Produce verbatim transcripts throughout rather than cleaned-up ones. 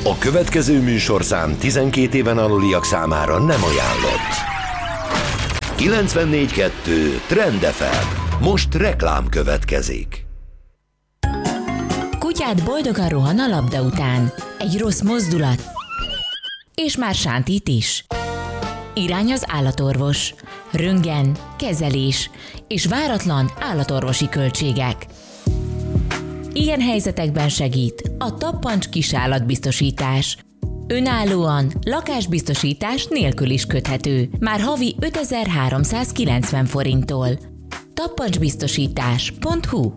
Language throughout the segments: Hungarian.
A következő műsorszám tizenkét éven aluliak számára nem ajánlott. kilencvennégy kettő Trend ef em. Most reklám következik. Kutyád boldogan rohan a labda után. Egy rossz mozdulat, és már sántít is. Irány az állatorvos. Röntgen, kezelés és váratlan állatorvosi költségek. Ilyen helyzetekben segít a Tappancs kisállatbiztosítás. Önállóan, lakásbiztosítás nélkül is köthető. Már havi ötezer-háromszázkilencven forinttól. tappancsbiztosítás pont hu.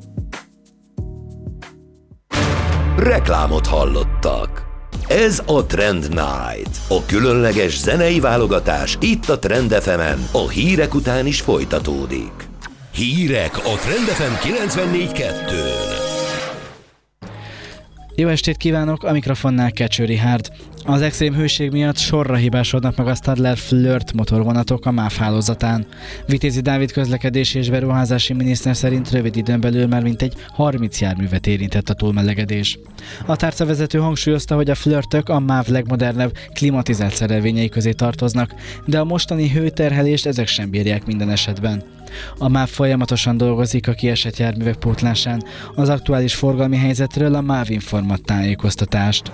Reklámot hallottak. Ez a Trend Night, a különleges zenei válogatás itt a Trend ef emen, a hírek után is folytatódik. Hírek a Trend ef em kilencvennégy kettőn. Jó estét kívánok, a mikrofonnál Kecső Richárd. Az extrém hőség miatt sorra hibásodnak meg a Stadler Flirt motorvonatok a MÁV hálózatán. Vitézi Dávid közlekedési és beruházási miniszter szerint rövid időn belül már mintegy harminc járművet érintett a túlmelegedés. A tárcavezető hangsúlyozta, hogy a Flirtök a MÁV legmodernebb klimatizált szerelvényei közé tartoznak, de a mostani hőterhelést ezek sem bírják minden esetben. A MÁV folyamatosan dolgozik a kiesett járművek pótlásán. Az aktuális forgalmi helyzetről a MÁV informat tájékoztatást.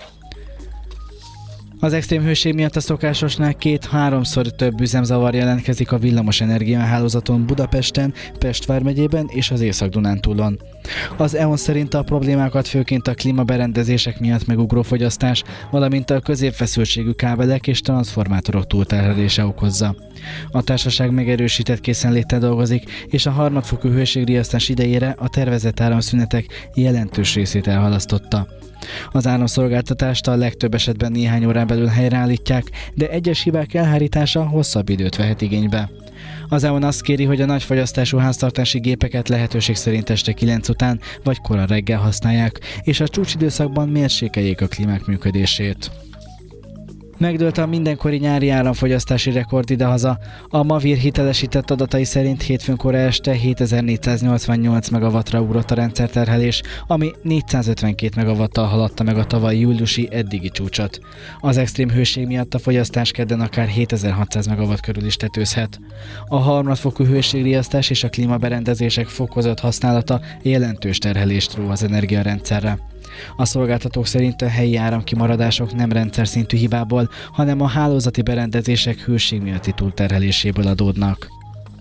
Az extrém hőség miatt a szokásosnál két-háromszor több üzemzavar jelentkezik a villamos energiahálózaton Budapesten, Pest vármegyében és az Észak-Dunántúlon. Az é o en szerint a problémákat főként a klímaberendezések miatt megugró fogyasztás, valamint a középfeszültségű kábelek és transformátorok túlterhelése okozza. A társaság megerősített készenléttel dolgozik, és a harmadfokú hőségriasztás idejére a tervezett áramszünetek jelentős részét elhalasztotta. Az áramszolgáltatást a legtöbb esetben néhány órán belül helyreállítják, de egyes hibák elhárítása hosszabb időt vehet igénybe. Az é o en azt kéri, hogy a nagyfogyasztású háztartási gépeket lehetőség szerint este kilenc után vagy kora reggel használják, és a csúcsidőszakban mérsékeljék a klímák működését. Megdőlt a mindenkori nyári áramfogyasztási rekord idehaza. A Mavir hitelesített adatai szerint hétfőn kora este hétezer-négyszáznyolcvannyolc megawattra ugrott a rendszerterhelés, ami négyszázötvenkét megawattal haladta meg a tavaly júliusi eddigi csúcsot. Az extrém hőség miatt a fogyasztás kedden akár hétezer-hatszáz megawatt körül is tetőzhet. A harmadfokú hőségriasztás és a klímaberendezések fokozott használata jelentős terhelést ró az energiarendszerre. A szolgáltatók szerint a helyi áramkimaradások nem rendszer szintű hibából, hanem a hálózati berendezések hőség miatti túlterheléséből adódnak.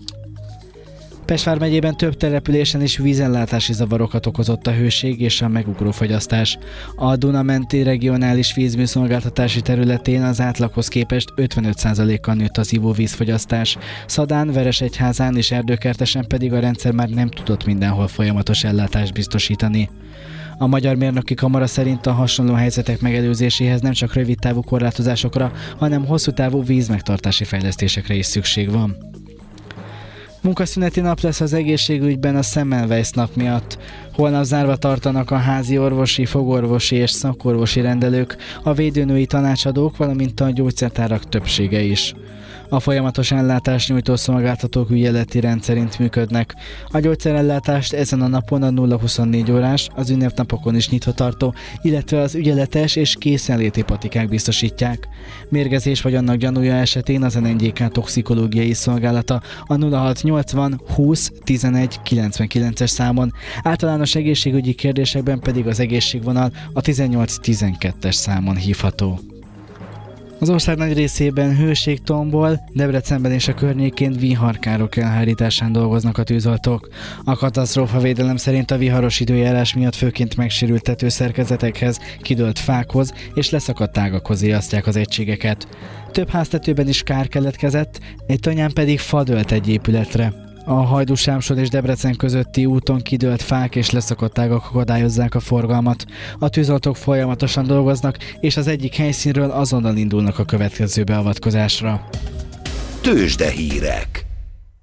Pest vármegyében több településen is vízellátási zavarokat okozott a hőség és a megugró fogyasztás. A Duna-menti regionális vízműszolgáltatási területén az átlaghoz képest ötvenöt százalékkal nőtt az ivóvízfogyasztás. Szadán, Veresegyházán és Erdőkertesen pedig a rendszer már nem tudott mindenhol folyamatos ellátást biztosítani. A Magyar Mérnöki Kamara szerint a hasonló helyzetek megelőzéséhez nem csak rövidtávú korlátozásokra, hanem hosszú távú vízmegtartási fejlesztésekre is szükség van. Munkaszüneti nap lesz az egészségügyben a Semmelweis nap miatt. Holnap zárva tartanak a házi orvosi, fogorvosi és szakorvosi rendelők, a védőnői tanácsadók, valamint a gyógyszertárak többsége is. A folyamatos ellátást nyújtó szolgáltatók ügyeleti rendszerint működnek. A gyógyszerellátást ezen a napon a nulla huszonnégy órás, az ünnepnapokon is nyitva tartó, illetve az ügyeletes és készenléti patikák biztosítják. Mérgezés vagy annak gyanúja esetén az en en gé ká toxikológiai szolgálata a nulla hatszáznyolcvan húsz tizenegy kilencvenkilences számon, általános egészségügyi kérdésekben pedig az egészségvonal a tizennyolc tizenkettes számon hívható. Az ország nagy részében hőség tombol, Debrecenben és a környékén viharkárok elhárításán dolgoznak a tűzoltók. A katasztrófavédelem szerint a viharos időjárás miatt főként megsérült tetőszerkezetekhez, kidőlt fákhoz és leszakadt ágakhoz riasztják az egységeket. Több háztetőben is kár keletkezett, egy tanyán pedig fa dőlt egy épületre. A Hajdú-Sámson és Debrecen közötti úton kidőlt fák és leszakadt ágak akadályozzák a forgalmat. A tűzoltók folyamatosan dolgoznak, és az egyik helyszínről azonnal indulnak a következő beavatkozásra. Tőzsdehírek.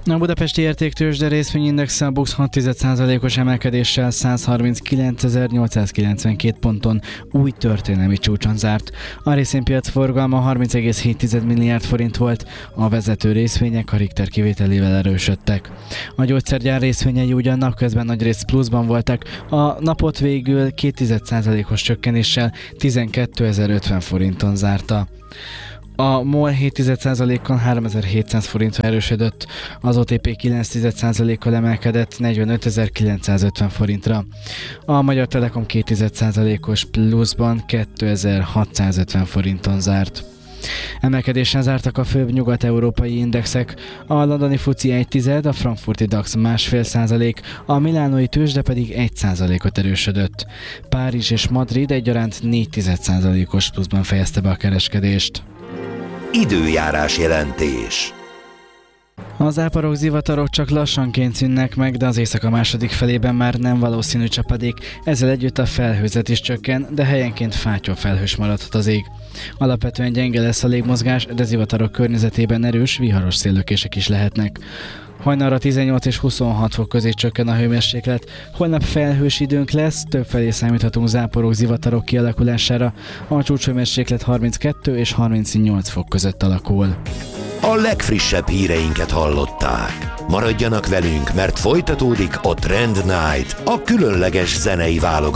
A budapesti értéktőzsde részvényindexe a BUX hat egész egy százalékos emelkedéssel százharminckilencezer-nyolcszázkilencvenkét ponton új történelmi csúcson zárt. A részvénypiac forgalma harminc egész hét milliárd forint volt, a vezető részvények a Richter kivételével erősödtek. A gyógyszergyár részvényei ugyan napközben nagyrészt pluszban voltak, a napot végül két egész egy százalékos csökkenéssel tizenkétezer-ötven forinton zárta. A MOL hét egész egy százalékkal háromezer-hétszáz forintra erősödött, az o té pé kilenc egész egy százalékkal emelkedett negyvenötezer-kilencszázötven forintra. A Magyar Telekom két egész egy százalékos pluszban kétezer-hatszázötven forinton zárt. Emelkedésen zártak a főbb nyugat-európai indexek, a londoni fuci egy tized, a frankfurti DAX másfél százalék, a milánói tőzsde pedig egy százalékot erősödött. Párizs és Madrid egyaránt négy egész egy százalékos pluszban fejezte be a kereskedést. Időjárás jelentés. A záporok, zivatarok csak lassanként szűnnek meg, de az éjszaka második felében már nem valószínű csapadék, ezzel együtt a felhőzet is csökken, de helyenként fátyolfelhős maradhat az ég. Alapvetően gyenge lesz a légmozgás, de zivatarok környezetében erős, viharos széllökések is lehetnek. Hajnalra tizennyolc és huszonhat fok közé csökken a hőmérséklet, holnap felhős időnk lesz, többfelé számíthatunk záporok, zivatarok kialakulására, a csúcshőmérséklet harminckettő és harmincnyolc fok között alakul. A legfrissebb híreinket hallották. Maradjanak velünk, mert folytatódik a Trend Night, a különleges zenei válogatás.